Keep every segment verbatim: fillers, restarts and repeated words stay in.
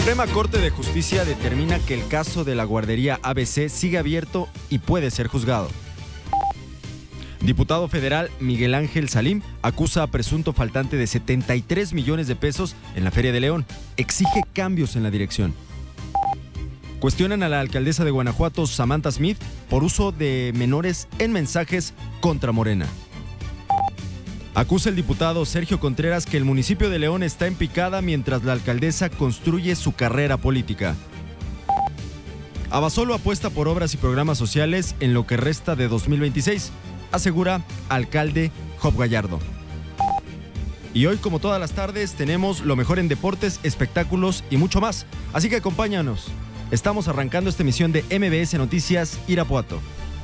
Suprema Corte de Justicia determina que el caso de la guardería A B C sigue abierto y puede ser juzgado. Diputado federal Miguel Ángel Salim acusa a presunto faltante de setenta y tres millones de pesos en la Feria de León. Exige cambios en la dirección. Cuestionan a la alcaldesa de Guanajuato, Samantha Smith, por uso de menores en mensajes contra Morena. Acusa el diputado Sergio Contreras que el municipio de León está en picada mientras la alcaldesa construye su carrera política. Abasolo apuesta por obras y programas sociales en lo que resta de dos mil veintiséis, asegura alcalde Job Gallardo. Y hoy, como todas las tardes, tenemos lo mejor en deportes, espectáculos y mucho más. Así que acompáñanos. Estamos arrancando esta emisión de M B S Noticias Irapuato.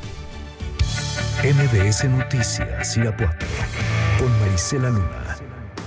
M B S Noticias Irapuato con Marisela Luna.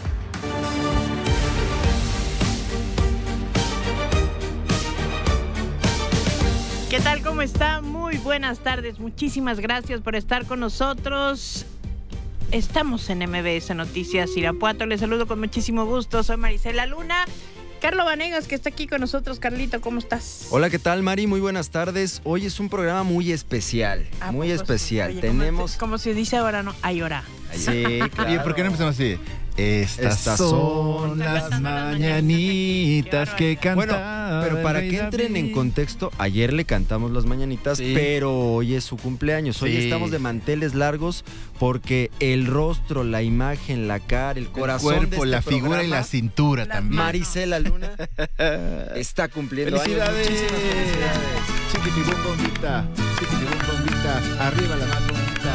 ¿Qué tal? ¿Cómo está? Muy buenas tardes. Muchísimas gracias por estar con nosotros. Estamos en M B S Noticias Irapuato. Les saludo con muchísimo gusto. Soy Marisela Luna. Carlo Vanegas, que está aquí con nosotros. Carlito, ¿cómo estás? Hola, ¿qué tal, Mari? Muy buenas tardes. Hoy es un programa muy especial, muy especial. Oye, Tenemos... Como, como se dice ahora, ¿no? Hay hora. Sí, claro. ¿Y por qué no empezamos así? Estas, Estas son las mañanitas que cantaba. Bueno, pero para que entren en contexto, ayer le cantamos las mañanitas, sí. Pero hoy es su cumpleaños. Hoy sí. estamos de manteles largos porque el rostro, la imagen, la cara, el corazón, el cuerpo, de este la figura programa, y la cintura la también. Marisela Luna está cumpliendo ¡Felicidades! años. Muchísimas felicidades. Chiquitibum bombita, chiquitibum bombita, arriba la más bonita.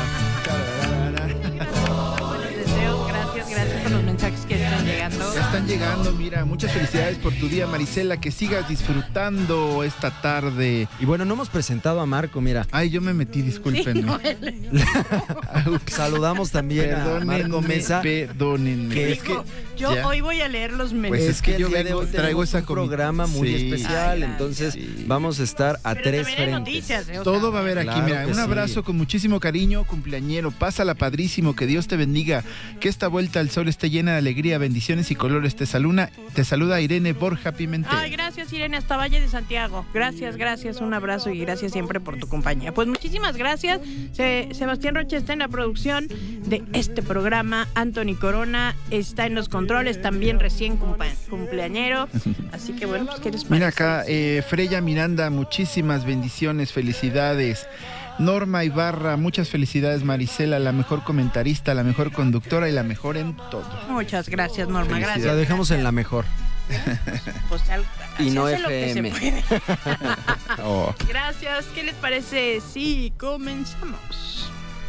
Les deseo gracias, gracias por los mensajes que están llegando. Ya están llegando, mira, muchas felicidades por tu día, Marisela, que sigas disfrutando esta tarde. Y bueno, no hemos presentado a Marco, mira. Ay, yo me metí, discúlpenme. Saludamos también Perdónenme, a Marco Mesa. Perdónenme. Que es que Yo ya. hoy voy a leer los mensajes. Pues Es es que que yo el día de vengo, hoy traigo tenemos esa un comi- programa muy Sí. especial, Ay, entonces sí. vamos a estar a Pero tres también hay frentes. noticias, ¿eh? O Todo sea, va a haber aquí, claro mira, que un sí. abrazo con muchísimo cariño, cumpleañero, pásala padrísimo, que Dios te bendiga, que esta vuelta al sol esté llena de alegría, bendiciones y colores. Te saluda, te saluda Irene Borja Pimentel. Ay, gracias, Irene, hasta Valle de Santiago. Gracias, gracias, un abrazo y gracias siempre por tu compañía. Pues muchísimas gracias. Se- Sebastián Rocha está en la producción de este programa. Anthony Corona está en los controles, también recién cumpa- cumpleañero. Así que bueno, pues ¿qué les parece? Mira acá, eh, Freya Miranda, muchísimas bendiciones, felicidades. Norma Ibarra, muchas felicidades, Marisela, la mejor comentarista, la mejor conductora y la mejor en todo. Muchas gracias, Norma, Felicidades. gracias. La dejamos en la mejor. Pues, al- Y así no hace lo que F M. se puede. Oh. Gracias, ¿qué les parece? Sí, comenzamos.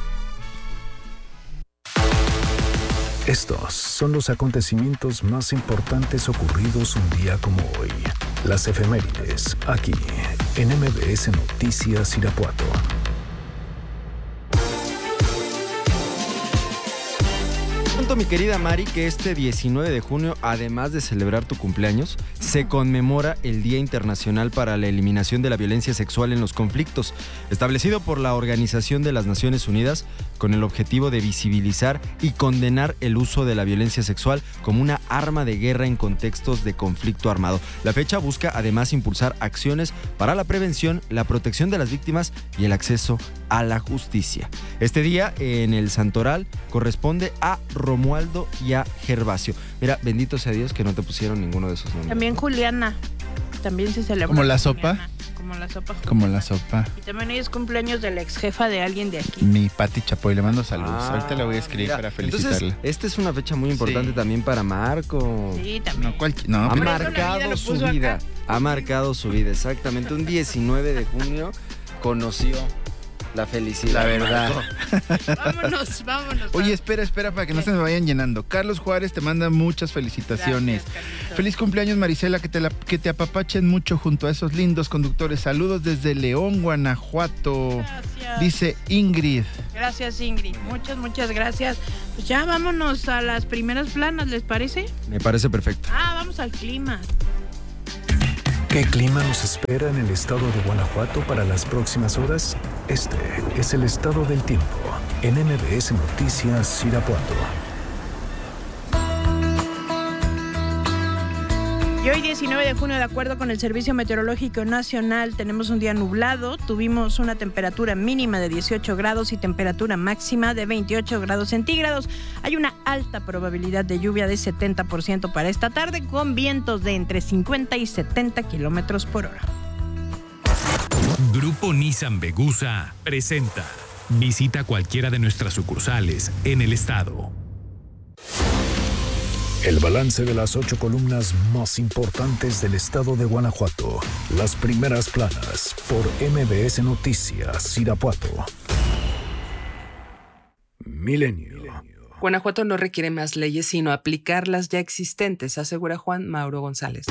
Estos son los acontecimientos más importantes ocurridos un día como hoy. Las efemérides, aquí, en M B S Noticias Irapuato. Punto, mi querida Mari, que este diecinueve de junio, además de celebrar tu cumpleaños, se conmemora el Día Internacional para la Eliminación de la Violencia Sexual en los Conflictos, establecido por la Organización de las Naciones Unidas con el objetivo de visibilizar y condenar el uso de la violencia sexual como una arma de guerra en contextos de conflicto armado. La fecha busca además impulsar acciones para la prevención, la protección de las víctimas y el acceso a la justicia. Este día en el Santoral corresponde a Romualdo y a Gervasio. Mira, bendito sea Dios que no te pusieron ninguno de esos nombres. También Juliana, también se celebra. ¿Como la Juliana, sopa? Como la sopa. Como la sopa. Y también hoy es cumpleaños de la ex jefa de alguien de aquí. Mi Pati Chapoy, le mando saludos. Ah, Ahorita le voy a escribir mira, para felicitarle. Entonces, esta es una fecha muy importante Sí. también para Marco. Sí, también. No, cual- no, Ha Por eso la vida marcado lo su puso vida. acá. Ha marcado su vida, exactamente. Un diecinueve de junio conoció la felicidad. La verdad. Marco. Vámonos, vámonos. Oye, espera, espera, para que no se me vayan llenando. Carlos Juárez te manda muchas felicitaciones. Gracias, Carlito. Feliz cumpleaños, Marisela, que te, la- que te apapachen mucho junto a esos lindos conductores. Saludos desde León, Guanajuato. Gracias. Dice Ingrid. Gracias, Ingrid. Muchas, muchas gracias. Pues ya vámonos a las primeras planas, ¿les parece? Me parece perfecto. Ah, vamos al clima. ¿Qué clima nos espera en el estado de Guanajuato para las próximas horas? Este es el estado del tiempo en M B S Noticias Irapuato. Y hoy diecinueve de junio, de acuerdo con el Servicio Meteorológico Nacional, tenemos un día nublado, tuvimos una temperatura mínima de dieciocho grados y temperatura máxima de veintiocho grados centígrados. Hay una alta probabilidad de lluvia de setenta por ciento para esta tarde, con vientos de entre cincuenta y setenta kilómetros por hora. Grupo Nissan Vegusa presenta. Visita cualquiera de nuestras sucursales en el estado. El balance de las ocho columnas más importantes del estado de Guanajuato. Las primeras planas por M B S Noticias, Irapuato. Milenio. Guanajuato no requiere más leyes, sino aplicar las ya existentes, asegura Juan Mauro González.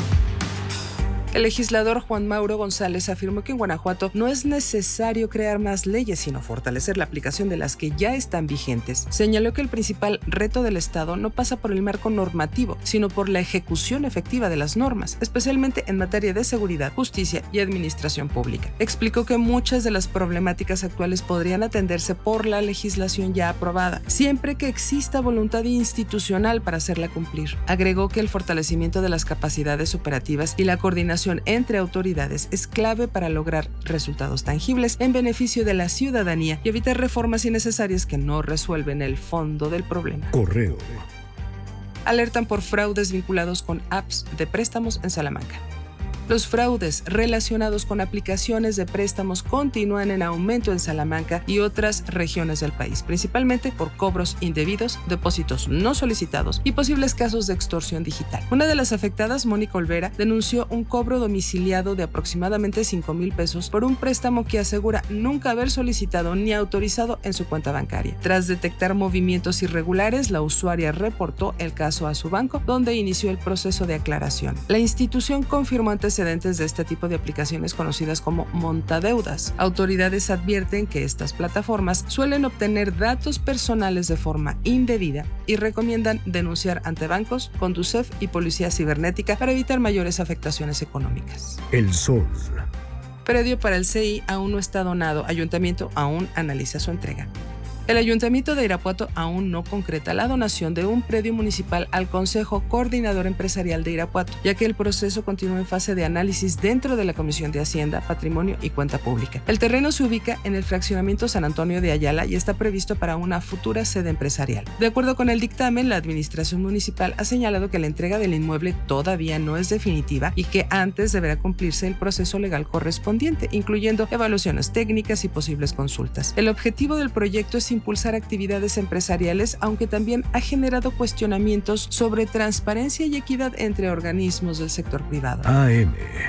El legislador Juan Mauro González afirmó que en Guanajuato no es necesario crear más leyes, sino fortalecer la aplicación de las que ya están vigentes. Señaló que el principal reto del Estado no pasa por el marco normativo, sino por la ejecución efectiva de las normas, especialmente en materia de seguridad, justicia y administración pública. Explicó que muchas de las problemáticas actuales podrían atenderse por la legislación ya aprobada, siempre que exista voluntad institucional para hacerla cumplir. Agregó que el fortalecimiento de las capacidades operativas y la coordinación entre autoridades es clave para lograr resultados tangibles en beneficio de la ciudadanía y evitar reformas innecesarias que no resuelven el fondo del problema. Correo. Alertan por fraudes vinculados con apps de préstamos en Salamanca. Los fraudes relacionados con aplicaciones de préstamos continúan en aumento en Salamanca y otras regiones del país, principalmente por cobros indebidos, depósitos no solicitados y posibles casos de extorsión digital. Una de las afectadas, Mónica Olvera, denunció un cobro domiciliado de aproximadamente cinco mil pesos por un préstamo que asegura nunca haber solicitado ni autorizado en su cuenta bancaria. Tras detectar movimientos irregulares, la usuaria reportó el caso a su banco, donde inició el proceso de aclaración. La institución confirmó antes antecedentes de este tipo de aplicaciones conocidas como montadeudas. Autoridades advierten que estas plataformas suelen obtener datos personales de forma indebida y recomiendan denunciar ante bancos, Conducef y Policía Cibernética para evitar mayores afectaciones económicas. El Sol. Predio para el C I aún no está donado. Ayuntamiento aún analiza su entrega. El Ayuntamiento de Irapuato aún no concreta la donación de un predio municipal al Consejo Coordinador Empresarial de Irapuato, ya que el proceso continúa en fase de análisis dentro de la Comisión de Hacienda, Patrimonio y Cuenta Pública. El terreno se ubica en el fraccionamiento San Antonio de Ayala y está previsto para una futura sede empresarial. De acuerdo con el dictamen, la Administración Municipal ha señalado que la entrega del inmueble todavía no es definitiva y que antes deberá cumplirse el proceso legal correspondiente, incluyendo evaluaciones técnicas y posibles consultas. El objetivo del proyecto es impulsar actividades empresariales, aunque también ha generado cuestionamientos sobre transparencia y equidad entre organismos del sector privado. A M.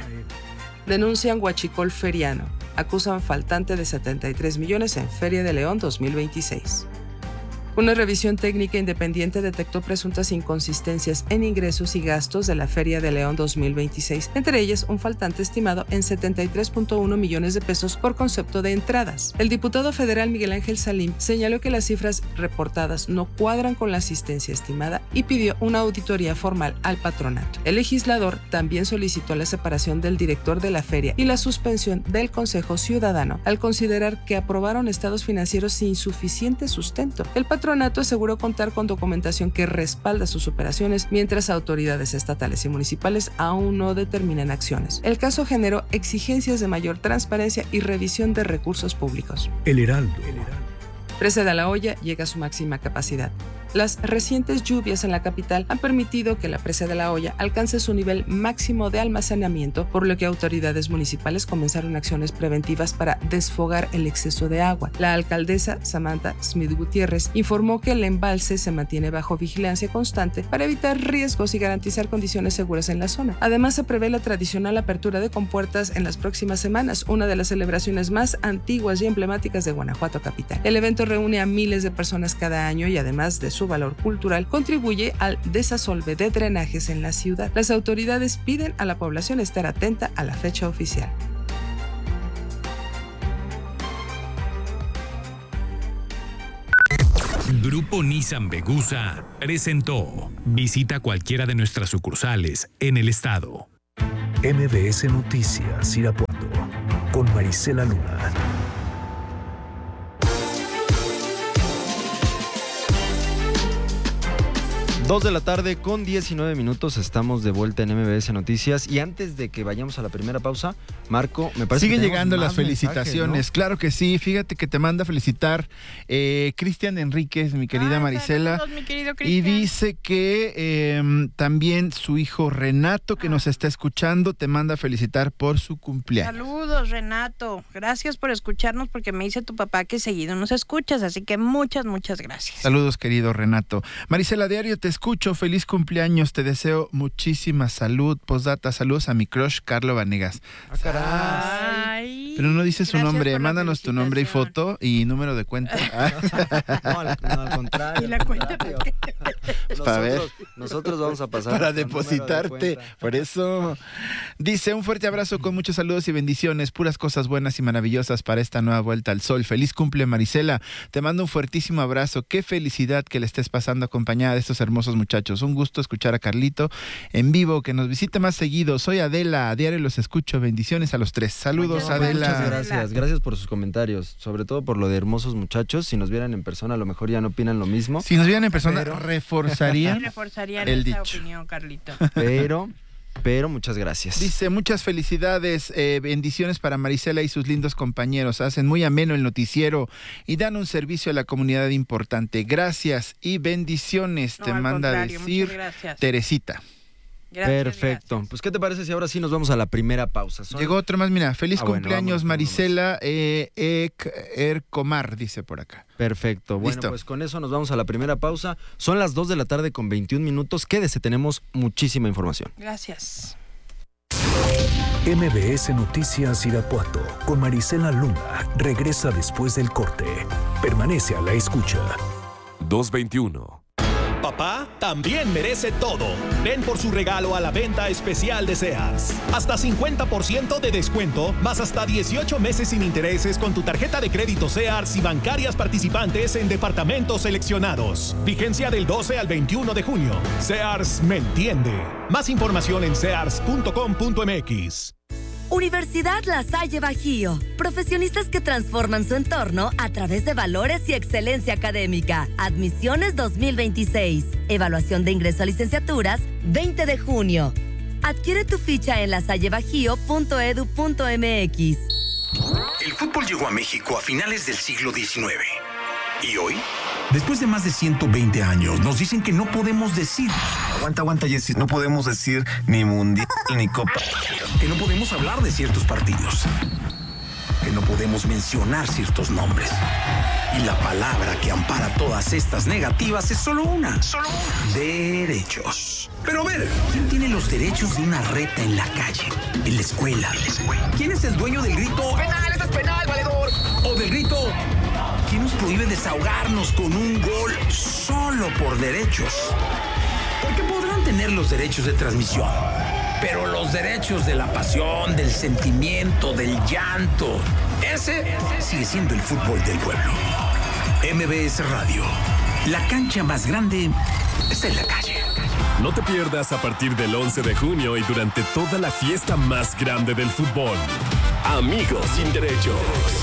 Denuncian huachicol feriano. Acusan faltante de setenta y tres millones en Feria de León dos mil veintiséis. Una revisión técnica independiente detectó presuntas inconsistencias en ingresos y gastos de la Feria de León dos mil veintiséis, entre ellas un faltante estimado en setenta y tres punto uno millones de pesos por concepto de entradas. El diputado federal Miguel Ángel Salim señaló que las cifras reportadas no cuadran con la asistencia estimada y pidió una auditoría formal al patronato. El legislador también solicitó la separación del director de la feria y la suspensión del Consejo Ciudadano al considerar que aprobaron estados financieros sin suficiente sustento. El patronato patronato aseguró contar con documentación que respalda sus operaciones, mientras autoridades estatales y municipales aún no determinan acciones. El caso generó exigencias de mayor transparencia y revisión de recursos públicos. El Heraldo. Presa de la Hoya llega a su máxima capacidad. Las recientes lluvias en la capital han permitido que la Presa de la Hoya alcance su nivel máximo de almacenamiento, por lo que autoridades municipales comenzaron acciones preventivas para desfogar el exceso de agua. La alcaldesa Samantha Smith Gutiérrez informó que el embalse se mantiene bajo vigilancia constante para evitar riesgos y garantizar condiciones seguras en la zona. Además, se prevé la tradicional apertura de compuertas en las próximas semanas, una de las celebraciones más antiguas y emblemáticas de Guanajuato capital. El evento reúne a miles de personas cada año y, además de su valor cultural, contribuye al desasolve de drenajes en la ciudad. Las autoridades piden a la población estar atenta a la fecha oficial. Grupo Nissan Vegusa presentó. Visita cualquiera de nuestras sucursales en el estado. M B S Noticias Irapuato con Marisela Luna. Dos de la tarde con diecinueve minutos, estamos de vuelta en M B S Noticias y antes de que vayamos a la primera pausa, Marco, me parece Siguen que llegando las mensajes, felicitaciones, ¿no? Claro que sí, fíjate que te manda a felicitar eh, Cristian Enríquez, mi querida Ay, Marisela, saludos, mi querido y Cristian. dice que eh, también su hijo Renato, que Ah. nos está escuchando, te manda a felicitar por su cumpleaños. Saludos, Renato. Gracias por escucharnos porque me dice tu papá que seguido nos escuchas, así que muchas, muchas gracias. Saludos, querido Renato. Marisela, diario te escucho, feliz cumpleaños, te deseo muchísima salud. Postdata, saludos a mi crush, Carlo Vanegas. Ah, caray. Ay, Pero no dices su gracias nombre, por la mándanos tu nombre y felicitación. foto y número de cuenta. No, al, no, al contrario. ¿Y la al cuenta contrario. para qué? Para ver. Nosotros, nosotros vamos a pasar Para nuestro número de depositarte. cuenta. Por eso dice un fuerte abrazo con muchos saludos y bendiciones, puras cosas buenas y maravillosas para esta nueva vuelta al sol. Feliz cumple, Marisela. Te mando un fuertísimo abrazo. Qué felicidad que le estés pasando acompañada de estos hermosos muchachos. Un gusto escuchar a Carlito en vivo, que nos visite más seguido. Soy Adela, a diario los escucho. Bendiciones a los tres. Saludos, Muchas Adela. Muchas gracias, gracias por sus comentarios, sobre todo por lo de hermosos muchachos. Si nos vieran en persona, a lo mejor ya no opinan lo mismo, Si nos vieran en persona, Pero- reforzaría. Reforzaría El esa dicho. opinión, Carlito. pero, pero muchas gracias. Dice, muchas felicidades, eh, bendiciones para Marisela y sus lindos compañeros. Hacen muy ameno el noticiero y dan un servicio a la comunidad importante. Gracias y bendiciones, No, te al manda a contrario, decir muchas gracias. Teresita. Gracias, Perfecto. gracias. Pues, ¿qué te parece si ahora sí nos vamos a la primera pausa? Son- Llegó otro más, mira, feliz Ah, bueno, cumpleaños vámonos con uno Marisela eh, Ek- Ercomar, dice por acá. Perfecto. Bueno, Listo. pues con eso nos vamos a la primera pausa. Son las dos de la tarde con veintiún minutos. Quédese, tenemos muchísima información. Gracias. M B S Noticias Irapuato con Marisela Luna regresa después del corte. Permanece a la escucha. dos veintiuno. Papá también merece todo. Ven por su regalo a la venta especial de Sears. Hasta cincuenta por ciento de descuento, más hasta dieciocho meses sin intereses con tu tarjeta de crédito Sears y bancarias participantes en departamentos seleccionados. Vigencia del doce al veintiuno de junio. Sears me entiende. Más información en sears punto com punto m x. Universidad La Salle Bajío. Profesionistas que transforman su entorno a través de valores y excelencia académica. Admisiones dos mil veintiséis. Evaluación de ingreso a licenciaturas veinte de junio. Adquiere tu ficha en lasallebajío punto edu punto m x. El fútbol llegó a México a finales del siglo diecinueve. ¿Y hoy? Después de más de ciento veinte años, nos dicen que no podemos decir... Aguanta, aguanta, Jessy. No podemos decir ni mundial ni copa. Que no podemos hablar de ciertos partidos. Que no podemos mencionar ciertos nombres. Y la palabra que ampara todas estas negativas es solo una. Solo una. Derechos. Pero a ver, ¿quién tiene los derechos de una reta en la calle? En la escuela. ¿Quién es el dueño del grito? ¡Penal, eso es penal, valedor! O del grito... ¿Quién nos prohíbe desahogarnos con un gol solo por derechos? Porque podrán tener los derechos de transmisión, pero los derechos de la pasión, del sentimiento, del llanto, ese sigue siendo el fútbol del pueblo. M B S Radio, la cancha más grande está en la calle. No te pierdas a partir del once de junio y durante toda la fiesta más grande del fútbol. Amigos sin derechos.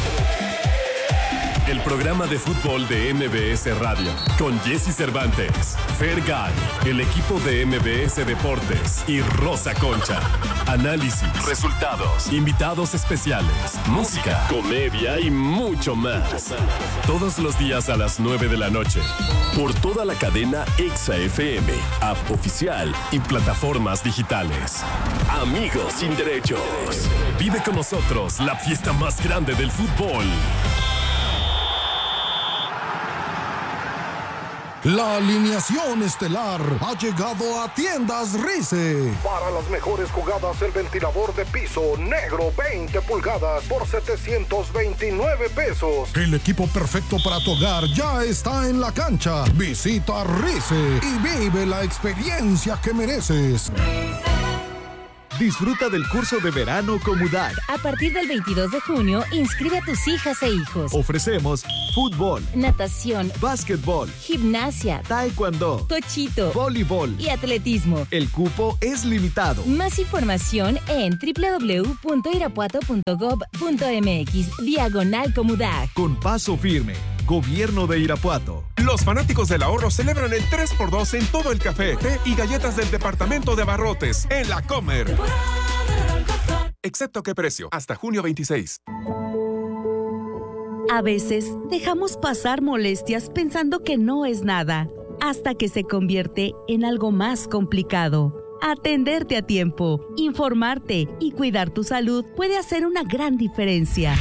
El programa de fútbol de M B S Radio, con Jesse Cervantes, Fergay, el equipo de M B S Deportes y Rosa Concha. Análisis, resultados, invitados especiales, música, comedia y mucho más. Todos los días a las nueve de la noche, por toda la cadena Exa F M, app oficial y plataformas digitales. Amigos sin derechos. Vive con nosotros la fiesta más grande del fútbol. La alineación estelar ha llegado a Tiendas Rice. Para las mejores jugadas, el ventilador de piso negro veinte pulgadas por setecientos veintinueve pesos. El equipo perfecto para tu hogar ya está en la cancha. Visita Rice y vive la experiencia que mereces. Disfruta del curso de verano Comudac. A partir del veintidós de junio, inscribe a tus hijas e hijos. Ofrecemos fútbol, natación, básquetbol, gimnasia, taekwondo, tochito, voleibol y atletismo. El cupo es limitado. Más información en doble u doble u doble u punto irapuato punto gob punto m x diagonal Comudac. Con paso firme, Gobierno de Irapuato. Los fanáticos del ahorro celebran el tres por dos en todo el café, té y galletas del departamento de abarrotes en La Comer. Excepto qué precio, hasta junio veintiséis. A veces dejamos pasar molestias pensando que no es nada, hasta que se convierte en algo más complicado. Atenderte a tiempo, informarte y cuidar tu salud puede hacer una gran diferencia.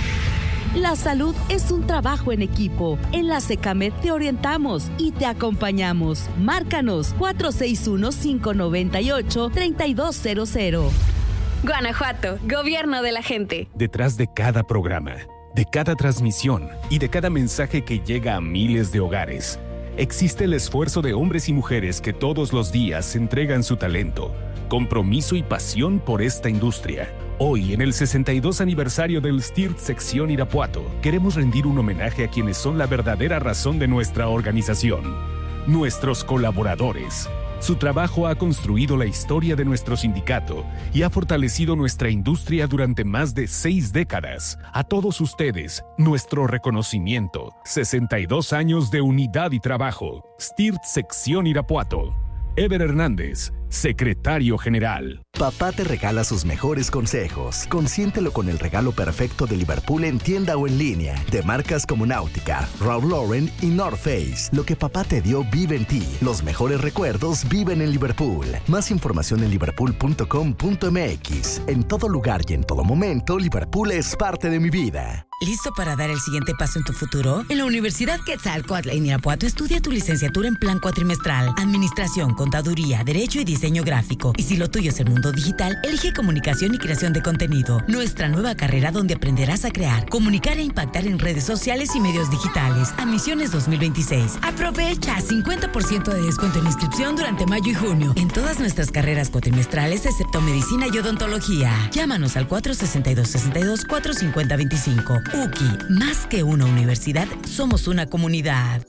La salud es un trabajo en equipo. En la Secamed te orientamos y te acompañamos. Márcanos cuatro seis uno, cinco nueve ocho, tres dos cero cero. Guanajuato, gobierno de la gente. Detrás de cada programa, de cada transmisión y de cada mensaje que llega a miles de hogares, existe el esfuerzo de hombres y mujeres que todos los días entregan su talento, compromiso y pasión por esta industria. Hoy, en el sesenta y dos aniversario del S T I R T Sección Irapuato, queremos rendir un homenaje a quienes son la verdadera razón de nuestra organización, nuestros colaboradores. Su trabajo ha construido la historia de nuestro sindicato y ha fortalecido nuestra industria durante más de seis décadas. A todos ustedes, nuestro reconocimiento. sesenta y dos años de unidad y trabajo. S T I R T Sección Irapuato. Ever Hernández, secretario general. Papá te regala sus mejores consejos. Consiéntelo con el regalo perfecto de Liverpool en tienda o en línea. De marcas como Náutica, Ralph Lauren y North Face. Lo que papá te dio vive en ti. Los mejores recuerdos viven en Liverpool. Más información en liverpool punto com punto m x. En todo lugar y en todo momento, Liverpool es parte de mi vida. ¿Listo para dar el siguiente paso en tu futuro? En la Universidad Quetzalcóatl en Irapuato estudia tu licenciatura en plan cuatrimestral, Administración, Contaduría, Derecho y Diseño Gráfico. Y si lo tuyo es el mundo digital, elige Comunicación y Creación de Contenido, nuestra nueva carrera donde aprenderás a crear, comunicar e impactar en redes sociales y medios digitales. Admisiones dos mil veintiséis. Aprovecha cincuenta por ciento de descuento en inscripción durante mayo y junio en todas nuestras carreras cuatrimestrales excepto Medicina y Odontología. Llámanos al cuatro seis dos, seis dos, cuatro cinco cero dos cinco. U C I, más que una universidad, somos una comunidad.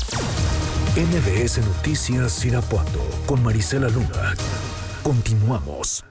M B S Noticias Irapuato con Marisela Luna. Continuamos.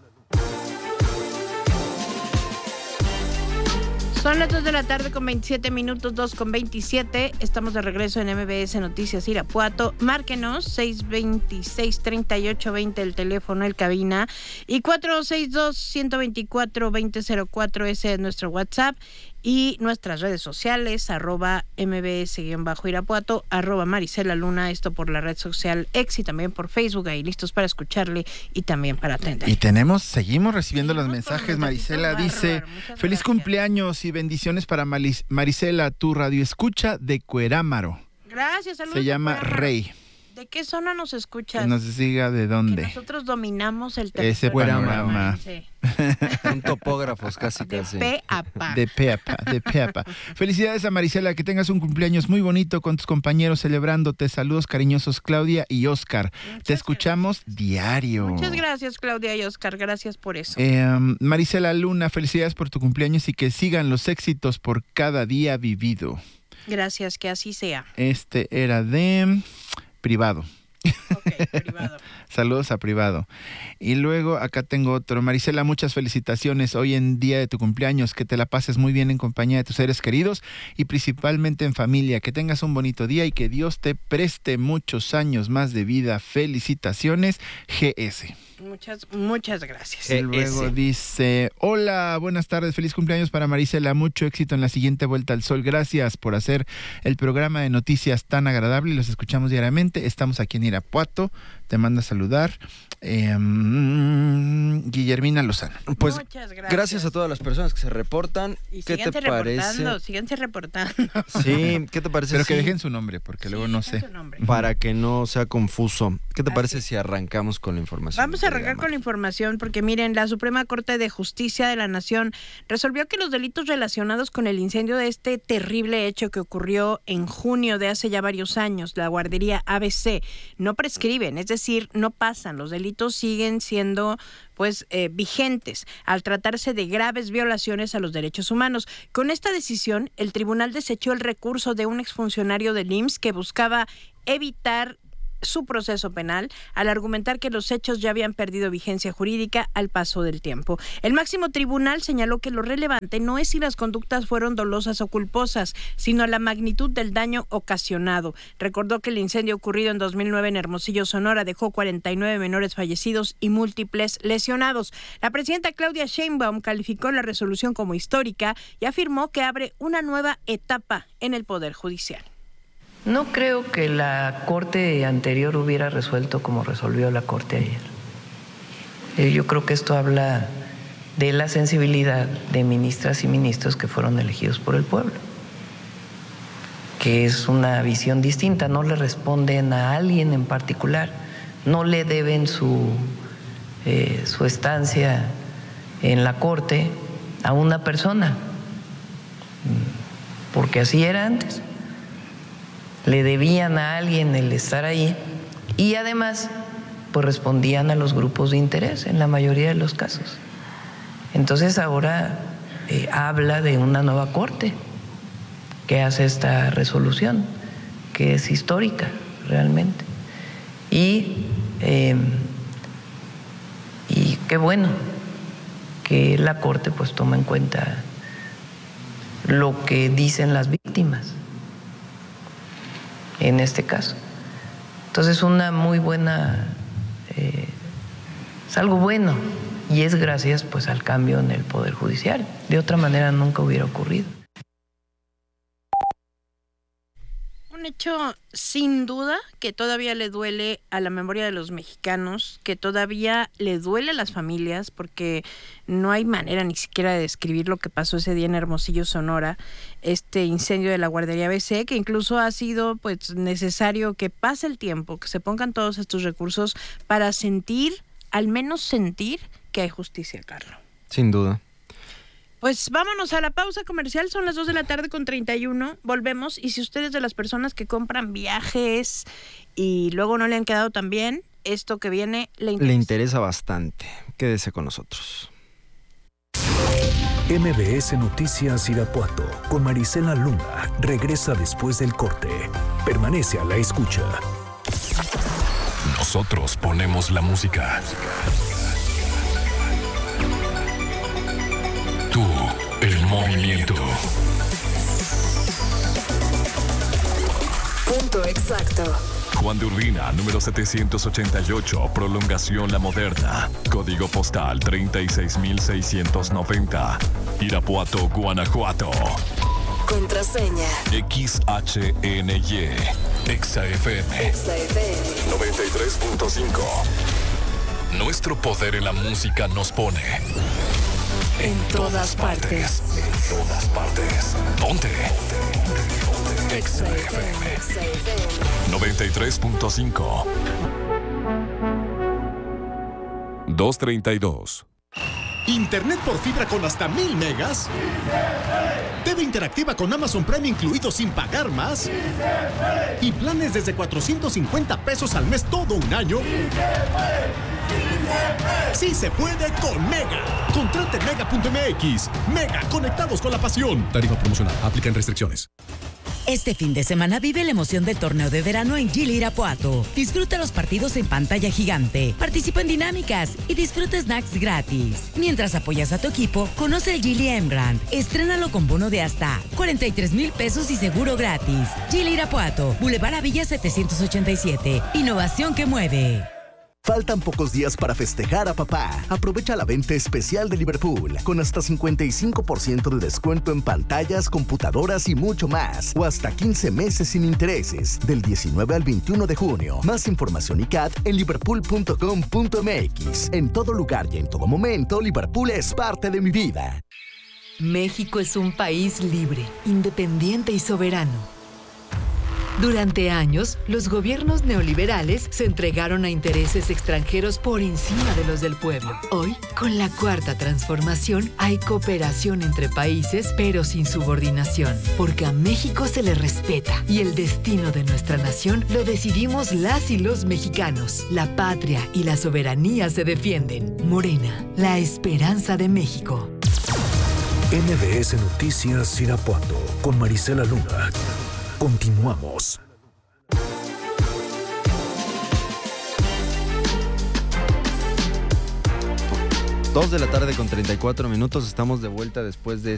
Son las dos de la tarde con veintisiete minutos, dos con veintisiete. Estamos de regreso en M B S Noticias Irapuato. Márquenos, seis dos seis, tres ocho dos cero, el teléfono, el cabina. Y cuatro seis dos, uno dos cuatro, dos cero cero cuatro, ese es nuestro WhatsApp. Y nuestras redes sociales, arroba mbs-irapuato, arroba Marisela Luna, esto por la red social X y también por Facebook, ahí listos para escucharle y también para atender. Y tenemos, seguimos recibiendo seguimos los mensajes. Marisela dice, feliz gracias. Cumpleaños y bendiciones para Maris- Marisela, tu radio escucha de Cuerámaro. Gracias, saludos. Se llama Rey. ¿De qué zona nos escuchas? Que nos diga de dónde. Que nosotros dominamos el territorio. Ese panorama. Sí. Son topógrafos casi de casi. Pe a pa. De pe a pa, de pe a pa. Felicidades a Marisela, que tengas un cumpleaños muy bonito con tus compañeros celebrándote. Saludos cariñosos Claudia y Oscar. Muchas Te escuchamos gracias. Diario. Muchas gracias Claudia y Oscar, gracias por eso. Eh, Marisela Luna, felicidades por tu cumpleaños y que sigan los éxitos por cada día vivido. Gracias, que así sea. Este era de privado. Ok, privado. Saludos a privado. Y luego acá tengo otro. Marisela, muchas felicitaciones hoy en día de tu cumpleaños. Que te la pases muy bien en compañía de tus seres queridos y principalmente en familia. Que tengas un bonito día y que Dios te preste muchos años más de vida. Felicitaciones, G S. Muchas, muchas gracias. Y luego dice, hola, buenas tardes, feliz cumpleaños para Marisela, mucho éxito en la siguiente Vuelta al Sol, gracias por hacer el programa de noticias tan agradable, los escuchamos diariamente, estamos aquí en Irapuato, te manda a saludar eh, Guillermina Lozano. Pues muchas gracias. Gracias a todas las personas que se reportan. Y ¿Qué te parece? Síganse reportando. Sí, ¿qué te parece? Pero si... que dejen su nombre, porque sí, luego no sé. Para que no sea confuso. ¿Qué te Así. parece si arrancamos con la información? Vamos a arrancar con la información porque miren, la Suprema Corte de Justicia de la Nación resolvió que los delitos relacionados con el incendio de este terrible hecho que ocurrió en junio de hace ya varios años, la guardería A B C, no prescriben, es decir, no pasan, los delitos siguen siendo pues eh, vigentes al tratarse de graves violaciones a los derechos humanos. Con esta decisión, el tribunal desechó el recurso de un exfuncionario del I M S S que buscaba evitar su proceso penal al argumentar que los hechos ya habían perdido vigencia jurídica al paso del tiempo. El máximo tribunal señaló que lo relevante no es si las conductas fueron dolosas o culposas, sino la magnitud del daño ocasionado. Recordó que el incendio ocurrido en dos mil nueve en Hermosillo, Sonora, dejó cuarenta y nueve menores fallecidos y múltiples lesionados. La presidenta Claudia Sheinbaum calificó la resolución como histórica y afirmó que abre una nueva etapa en el Poder Judicial. No creo que la Corte anterior hubiera resuelto como resolvió la Corte ayer. Yo creo que esto habla de la sensibilidad de ministras y ministros que fueron elegidos por el pueblo, que es una visión distinta, no le responden a alguien en particular, no le deben su, eh, su estancia en la Corte a una persona, porque así era antes. Le debían a alguien el estar ahí y además pues respondían a los grupos de interés en la mayoría de los casos. Entonces ahora eh, habla de una nueva Corte que hace esta resolución, que es histórica realmente. Y, eh, y qué bueno que la Corte pues toma en cuenta lo que dicen las víctimas en este caso. Entonces, una muy buena, eh, es algo bueno, y es gracias pues al cambio en el Poder Judicial. De otra manera nunca hubiera ocurrido. Un hecho sin duda que todavía le duele a la memoria de los mexicanos, que todavía le duele a las familias, porque no hay manera ni siquiera de describir lo que pasó ese día en Hermosillo, Sonora, este incendio de la guardería A B C, que incluso ha sido pues necesario que pase el tiempo, que se pongan todos estos recursos para sentir, al menos sentir, que hay justicia, Carlos. Sin duda. Pues vámonos a la pausa comercial, son las dos de la tarde con treinta y uno, volvemos, y si ustedes de las personas que compran viajes y luego no le han quedado tan bien, esto que viene le interesa. Le interesa bastante, quédese con nosotros. M B S Noticias Irapuato con Marisela Luna regresa después del corte. Permanece a la escucha. Nosotros ponemos la música. Tú, el movimiento. Punto exacto. Juan de Urbina, número setecientos ochenta y ocho, prolongación La Moderna. Código postal treinta y seis mil seiscientos noventa. Irapuato, Guanajuato. Contraseña. X H N Y. Exa F M. Exa F M. noventa y tres punto cinco. Nuestro poder en la música nos pone... En todas partes. En todas partes. Ponte. Exa F M. noventa y tres punto cinco. doscientos treinta y dos. ¿Internet por fibra con hasta mil megas? T V interactiva con Amazon Prime incluido sin pagar más. Y planes desde cuatrocientos cincuenta pesos al mes todo un año. Sí se puede con Mega. Contrate mega punto m x. Mega, conectados con la pasión. Tarifa promocional. Aplican restricciones. Este fin de semana vive la emoción del torneo de verano en Gili Irapuato. Disfruta los partidos en pantalla gigante, participa en dinámicas y disfruta snacks gratis. Mientras apoyas a tu equipo, conoce el Gili M-Brand. Estrénalo con bono de hasta cuarenta y tres mil pesos y seguro gratis. Gili Irapuato, Boulevard Avilla setecientos ochenta y siete. Innovación que mueve. Faltan pocos días para festejar a papá. Aprovecha la venta especial de Liverpool con hasta cincuenta y cinco por ciento de descuento en pantallas, computadoras y mucho más. O hasta quince meses sin intereses. Del diecinueve al veintiuno de junio. Más información y C A D en liverpool punto com punto m x. En todo lugar y en todo momento, Liverpool es parte de mi vida. México es un país libre, independiente y soberano. Durante años, los gobiernos neoliberales se entregaron a intereses extranjeros por encima de los del pueblo. Hoy, con la Cuarta Transformación, hay cooperación entre países, pero sin subordinación, porque a México se le respeta y el destino de nuestra nación lo decidimos las y los mexicanos. La patria y la soberanía se defienden. Morena, la esperanza de México. M B S Noticias Irapuato con Marisela Luna. Continuamos. dos de la tarde con treinta y cuatro minutos. Estamos de vuelta después de